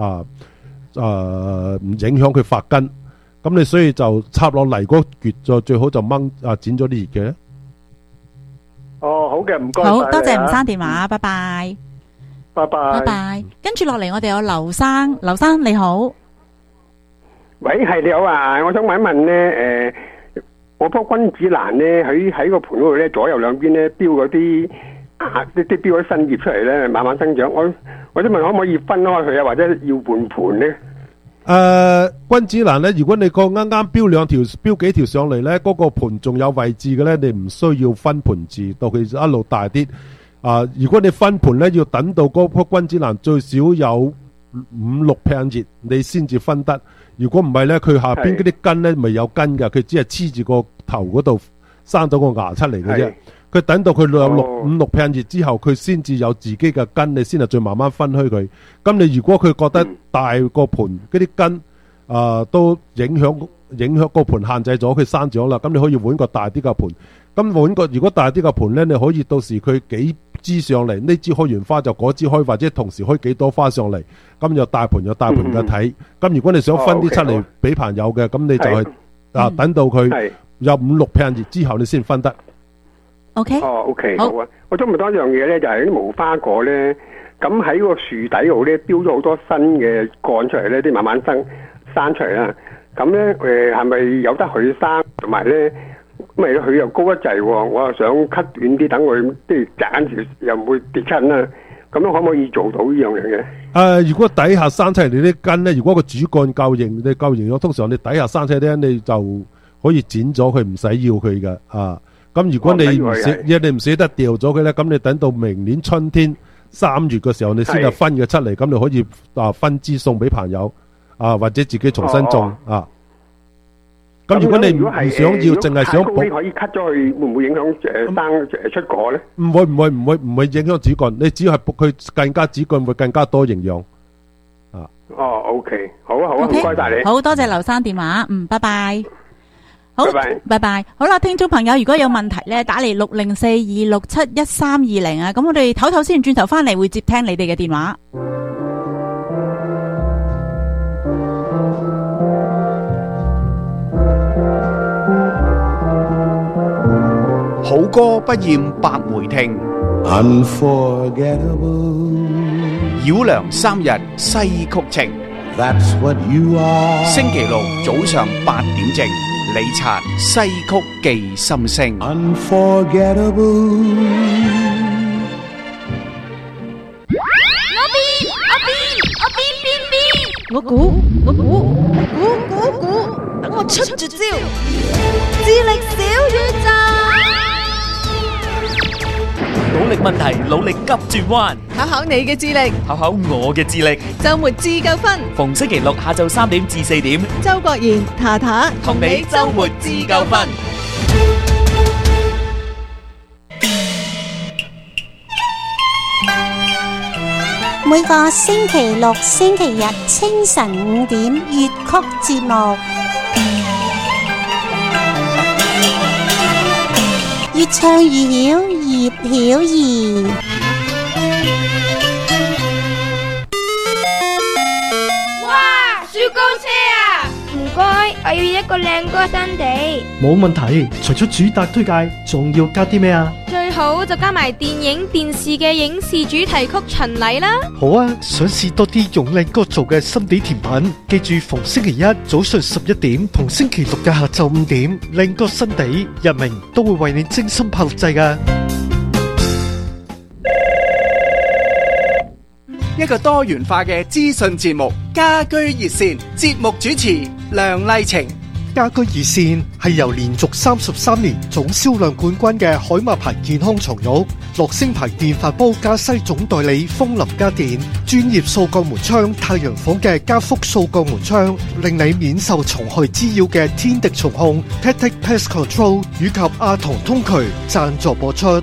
唔影響佢發根。咁你所以就插落嚟嗰橛就最好就剪咗啲葉嘅。 好嘅，唔該。 好多謝吳生電話，拜拜。 拜拜。 拜拜。跟住落嚟，我哋有劉生，劉生你好。 喂，係你好啊！我想問一問咧，我棵君子蘭咧喺個盆嗰度咧，左右兩邊咧標嗰啲標咗新葉出嚟咧，慢慢生長。我想問可唔可以分開佢啊，或者要換盆咧？ 君子蘭咧，如果你個啱啱標幾條上嚟咧，嗰個盆仲有位置嘅咧，你唔需要分盆字，到佢一路大啲。 如果你分盤咧，要等到嗰棵君子蘭最少有5-6片葉，你先至分得。如果唔係咧，佢下邊嗰啲根咧未有根㗎，佢只係黐住個頭嗰度生到個芽出嚟嘅啫。佢等到佢有5-6片葉之後，佢先至有自己嘅根，你先係再慢慢分開佢。咁你如果佢覺得大個盤嗰啲根都影響個盤限制咗佢生長啦，咁你可以換個大啲嘅盤。咁換個如果大啲嘅盤咧，你可以到時佢幾支上嚟，呢支開完花就嗰支開，或者同時開幾多花上嚟。咁有大盤有大盤嘅睇。咁如果你想分啲出嚟俾朋友嘅，咁你就係等到佢有5-6片葉之後，你先分得。 OK。 OK， 好啊。我想問多一樣嘢咧，就係啲無花果咧，咁喺個樹底度咧，標咗好多新嘅幹出嚟咧，啲慢慢生出嚟啦。咁咧係咪有得佢生？同埋咧，因為佢又高一滯，我又想 cut 短啲，等佢即係斬住又唔會跌親啦。咁樣可唔可以做到呢樣嘢嘅？ 如果底下生出嚟你啲根咧，如果個主幹夠型，你夠營養，通常你底下生出嚟咧，你就可以剪咗佢，唔使要佢嘅。咁如果你唔捨得掉咗佢咧，咁你等到明年春天3月嘅時候，你先係分佢出嚟，咁你可以分支送俾朋友或者自己重新種咁如果你唔想要，淨係想補，可以 cut 咗佢，會唔會影響生出果咧？ 唔會影響主幹，你只要係補佢更加主幹會更加多營養。 OK， 好啊，唔該晒你。 好多謝劉生電話，拜拜。好，拜拜。好啦，聽眾朋友，如果有問題咧，打嚟60426711320咁我哋唞唞先，轉頭翻嚟會接聽你哋嘅電話。 好歌不厭百回聽，繞梁3日西曲情。星期六早上8點正，李察西曲記心聲。 我估，等我出絕招，智力小宇宙。 努力問題，努力急轉彎， 考考你嘅智力， 考考我嘅智力。 周末自救分， 逢星期六下晝3點至4點， 周國賢、塔塔同你周末自救分。 每個星期六、星期日清晨5點粵曲節目，越唱越曉，葉曉儀。 哇，雪糕車啊！唔該，我要一個靚歌新地。 冇問題，除咗主打推介，仲要加啲咩啊？ 最好就加埋電影、電視嘅影視主題曲巡禮啦。 好啊，想試多啲用靚歌做嘅心地甜品，記住逢星期一早上11點同星期六嘅下晝5點，靚歌新地日明都會為你精心拍錄製㗎。 一個多元化嘅資訊節目，家居熱線，節目主持梁麗晴。 家居熱線係由連續33年總銷量冠軍嘅海馬牌健康床褥、樂聲牌電飯煲加西總代理風林家電、專業掃鋼門窗太陽房嘅加福掃鋼門窗，令你免受蟲害滋擾嘅天敵蟲控 Tactic Pest Control 以及阿童通渠贊助播出。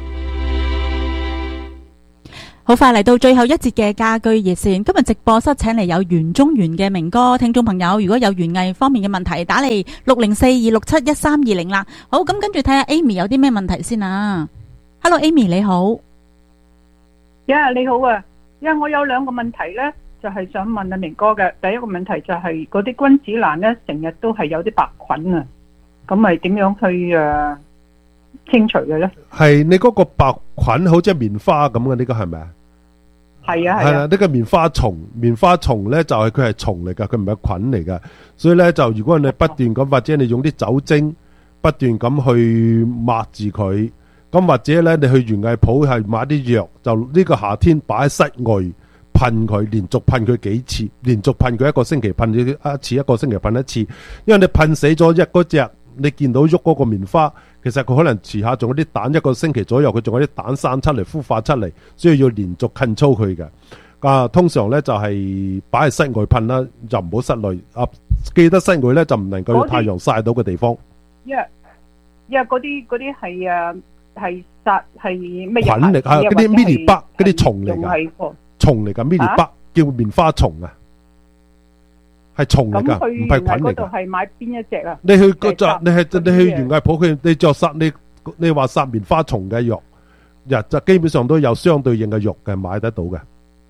好快嚟到最後一節嘅家居熱線，今日直播室請嚟有袁中原嘅明哥，聽眾朋友如果有園藝方面嘅問題，打嚟60426711320啦。好，咁跟住睇下 Amy 有啲咩問題先啊。Hello Amy 你好。 你好啊，我有兩個問題呢，就係想問阿明哥嘅。第一個問題就係嗰啲君子蘭呢，成日都係有啲白菌啊，咁咪點樣去清除嘅呢？係你嗰個白菌好似棉花咁嘅，呢個係咪啊？係啊，呢個棉花蟲咧就係佢係蟲嚟噶，佢唔係菌嚟噶，所以咧就如果你不斷咁或者你用啲酒精不斷咁去抹住佢，咁或者咧你去園藝鋪係買啲藥，就呢個夏天擺喺室外噴佢，連續噴佢幾次，連續噴佢1個星期噴一次，1個星期噴一次，因為你噴死咗嗰隻你見到喐嗰個棉花，其實佢可能遲下仲有啲蛋，一個星期左右佢仲有啲蛋生出嚟孵化出嚟，所以要連續近操佢嘅。通常咧就係擺喺室外噴啦，就唔好室內。記得室外咧就唔能夠有太陽曬到嘅地方。 因為嗰啲係殺係咩菌嚟啊？嗰啲 mini bug 嗰啲蟲嚟㗎，蟲嚟㗎 mini bug 叫棉花蟲啊，係蟲嚟㗎，唔係菌嚟㗎。 嗰度係買邊一隻啊？ 你去嗰隻，你去園藝鋪，佢你就殺你話殺棉花蟲嘅藥，就基本上都有相對應嘅藥嘅買得到嘅。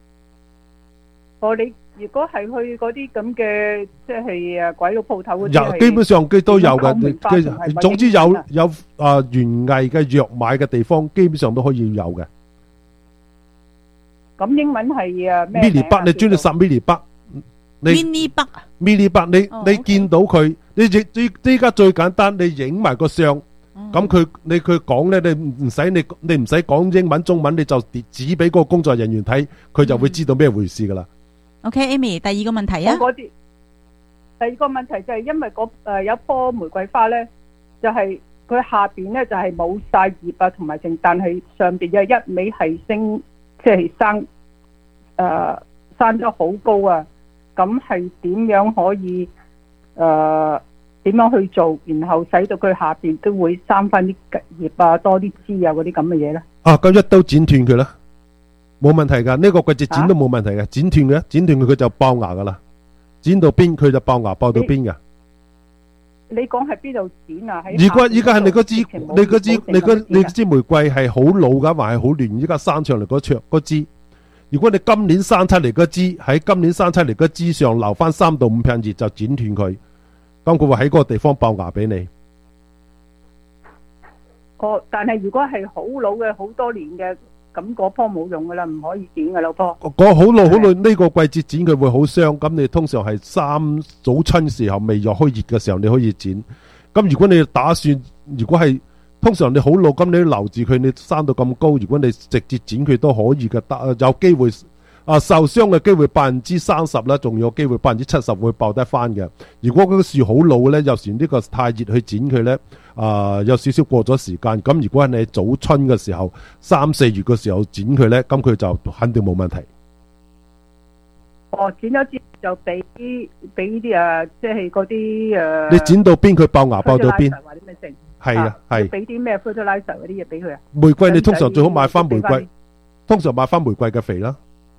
你如果係去嗰啲咁嘅，即係鬼佬鋪頭嗰啲， 基本上佢都有嘅。總之有園藝嘅藥買嘅地方，基本上都可以有嘅。 咁英文係咩 ？mini bug，你專嚟殺 mini bug。mini bug，mini bug，你見到佢，你依家最簡單，你影埋個相，咁佢講咧，你唔使講英文中文，你就指俾個工作人員睇，佢就會知道咩回事噶啦。 OK，Amy，第二個問題啊。 第二個問題就係因為有棵玫瑰花咧，就係佢下邊咧就係冇晒葉啊，同埋剩，但係上邊有一味係升，即係生咗好高啊！咁係點樣可以點樣去做，然後使到佢下邊都會生翻啲葉啊，多啲枝啊嗰啲咁嘅嘢咧？ 咁一刀剪斷佢啦。冇問題噶，呢個季節剪都冇問題嘅，剪斷佢就爆芽噶啦，剪到邊佢就爆芽爆到邊噶。 你講係邊度剪啊？ 如果依家係你支玫瑰係好老噶，還係好嫩？依家生上嚟嗰枝，如果你今年生出嚟嗰枝喺今年生出嚟嗰枝上留翻3到5片葉就剪斷佢，咁佢會喺嗰個地方爆芽俾你。 但係如果係好老嘅好多年嘅。咁嗰棵冇用噶啦，唔可以剪噶啦，棵。 嗰好耐呢個季節剪佢會好傷，咁你通常係早春時候未入開熱嘅時候你可以剪。咁如果你打算，如果係通常你好老，咁你留住佢，你生到咁高，如果你直接剪佢都可以嘅，有機會受傷嘅機會30%啦，仲有機會70%會爆得翻嘅。如果嗰個樹好老咧，有時呢個太熱去剪佢咧，有少少過咗時間。咁如果係你早春嘅時候3、4月嘅時候剪佢咧，咁佢就肯定冇問題。 剪咗之後就俾啲即係嗰啲你剪到邊佢爆芽爆到邊？係啊，係。 俾啲咩 fertilizer 嗰啲嘢俾佢啊？ 玫瑰你通常最好買翻玫瑰，通常買翻玫瑰嘅肥啦。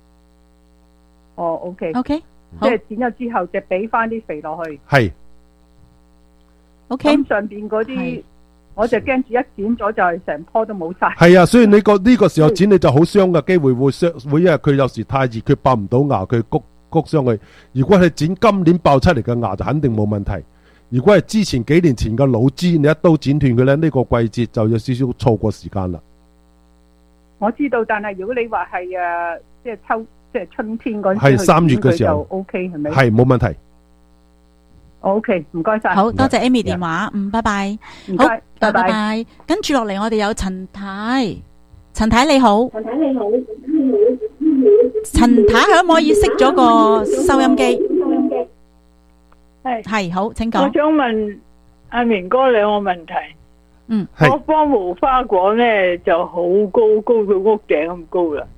OK，即係剪咗之後就俾翻啲肥落去。係。咁上邊嗰啲，我就驚住一剪咗就係成棵都冇晒。係啊，所以你呢個時候剪你就好傷嘅機會會因為佢有時太熱，佢爆唔到芽，佢谷傷佢。如果係剪今年爆出嚟嘅芽就肯定冇問題。如果係之前幾年前嘅老枝，你一刀剪斷佢咧，呢個季節就有少少錯過時間啦。 我知道，但係如果你話係即係春天嗰陣， 係3月嘅時候就 OK 係咪？ 係冇問題。 OK， 唔該晒。 好多謝 Amy 電話，拜拜。 唔該，拜拜。跟住落嚟，我哋有陳太。陳太你好。陳太可唔可以熄咗個收音機？係好，請講。 我想問阿明哥2個問題。我棵無花果咧就好高，高到屋頂咁高啦。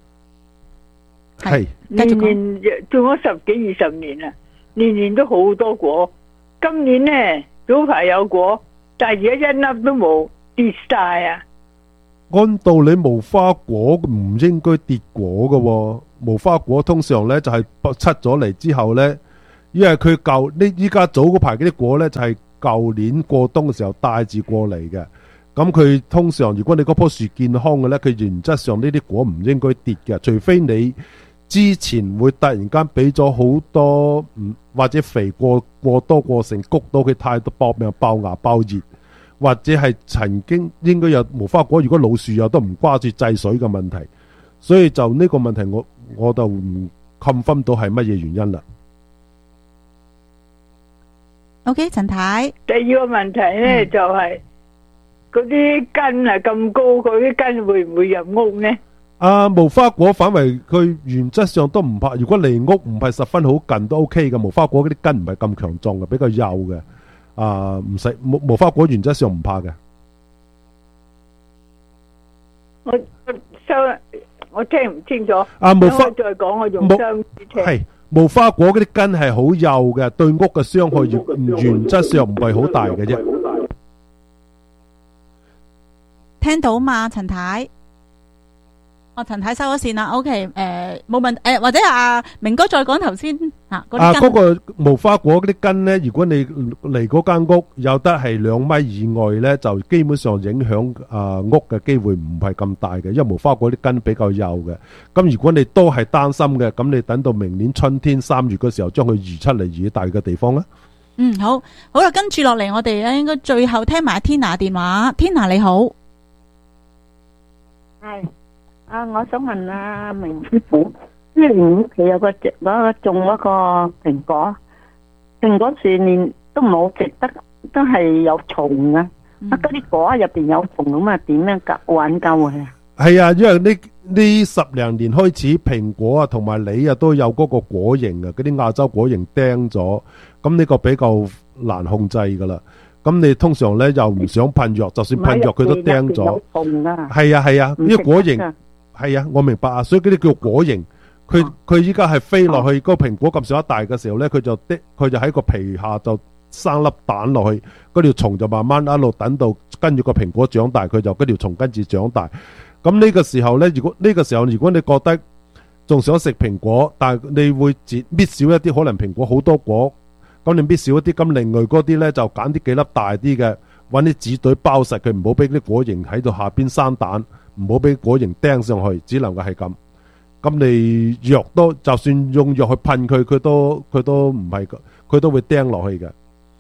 係年年種咗10幾20年啦，年年都好多果。今年呢早排有果，但係而家一粒都冇，跌晒啊！ 按道理無花果唔應該跌果噶，無花果通常呢就係出咗嚟之後呢，因為佢依家早嗰排嗰啲果呢就係舊年過冬嘅時候帶住過嚟嘅。咁佢通常如果你嗰棵樹健康嘅呢，佢原則上呢啲果唔應該跌嘅，除非你之前會突然間俾咗好多或者肥過多過剩，谷到佢太多搏命爆芽爆葉，或者係曾經應該有無花果，如果老樹有都唔掛住制水嘅問題，所以就呢個問題我就唔 confirm 到係乜嘢原因啦。 OK， 陳太。 第二個問題呢就係嗰啲根係咁高，嗰啲根會唔會入屋呢？ 無花果反為佢原則上都唔怕，如果離屋唔係十分好近都 OK 嘅。無花果嗰啲根唔係咁強壯嘅，比較幼嘅。 唔使無花果原則上唔怕嘅。 我聽唔清楚。 無花再講，我用雙耳聽。 係無花果嗰啲根係好幼嘅，對屋嘅傷害原則上唔係好大嘅啫。 聽到嘛，陳太？陳太收咗線啦。OK， 冇問題。或者阿明哥再講頭先嗰個無花果嗰啲根咧，如果你嚟嗰間屋有得係2米以外咧，就基本上影響屋嘅機會唔係咁大嘅，因為無花果啲根比較幼嘅。咁如果你都係擔心嘅，咁你等到明年春天3月嗰時候將佢移出嚟移大嘅地方啦。 好啦，跟住落嚟我哋咧應該最後聽埋 Tina 電話。Tina 你好。 係。我想問阿明師傅，呢年屋企有個種嗰個蘋果樹年都冇食得，都係有蟲啊！嗰啲果入邊有蟲咁啊，點樣挽救佢啊？係啊，因為呢10零年開始，蘋果啊同埋梨啊都有嗰個果蠅啊，嗰啲亞洲果蠅釘咗，咁呢個比較難控制噶啦。咁你通常咧又唔想噴藥，就算噴藥佢都釘咗。係啊，呢個果蠅。係啊，我明白啊，所以嗰啲叫果蠅，佢依家係飛落去嗰個蘋果咁上下大嘅時候咧，佢就喺個皮下就生粒蛋落去，嗰條蟲就慢慢一路等到跟住個蘋果長大，佢就嗰條蟲跟住長大。咁呢個時候咧，如果你覺得仲想食蘋果，但係你會搣少一啲，可能蘋果好多果，咁你搣少一啲，咁另外嗰啲咧就揀啲幾粒大啲嘅，搵啲紙袋包實佢，唔好俾啲果蠅喺度下邊生蛋。唔好俾果蠅釘上去，只能夠係咁。咁你藥都就算用藥去噴佢，佢都唔係，佢都會釘落去嘅。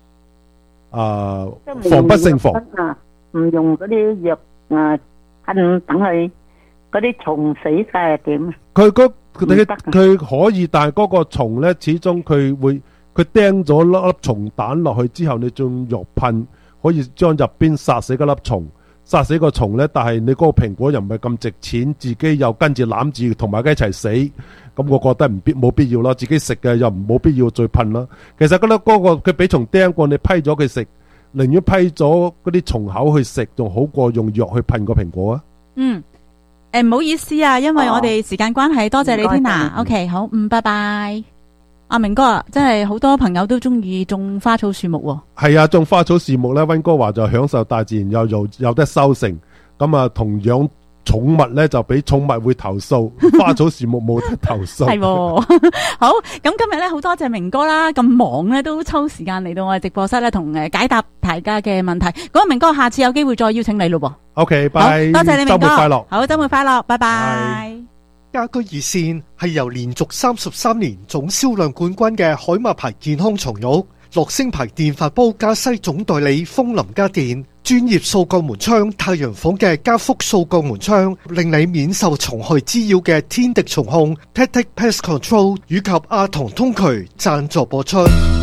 防不勝防。 唔用嗰啲藥噴，等佢嗰啲蟲死晒係點？佢可以，但係嗰個蟲咧，始終佢釘咗粒蟲蛋落去之後，你用藥噴，可以將入邊殺死嗰粒蟲。殺死個蟲咧，但係你嗰個蘋果又唔係咁值錢，自己又跟住攬住同埋佢一齊死，咁我覺得冇必要啦。自己食嘅又冇必要再噴啦。其實嗰個佢俾蟲釘過，你批咗佢食，寧願批咗嗰啲蟲口去食，仲好過用藥去噴個蘋果啊。 唔好意思啊，因為我哋時間關係，多謝你 Tina。OK， 好，拜拜。阿明哥啊，真係好多朋友都中意種花草樹木喎。 係啊，種花草樹木咧，溫哥華就享受大自然，又有得收成。咁啊，同養寵物咧就俾寵物會投訴，花草樹木冇得投訴。係好，咁今日咧好多謝明哥啦，咁忙咧都抽時間嚟到我哋直播室咧，同解答大家嘅問題。咁明哥，下次有機會再邀請你咯喎。 OK，拜， 多謝你明哥， 周末快樂。 好，周末快樂，拜拜。 家居熱線係由連續33年總銷量冠軍嘅海馬牌健康床褥、樂聲牌電飯煲加西總代理風林家電、專業掃鋼門窗太陽房嘅加福掃鋼門窗，令你免受蟲害滋擾嘅天敵蟲控 Tactic Pest Control 以及阿童通渠贊助播出。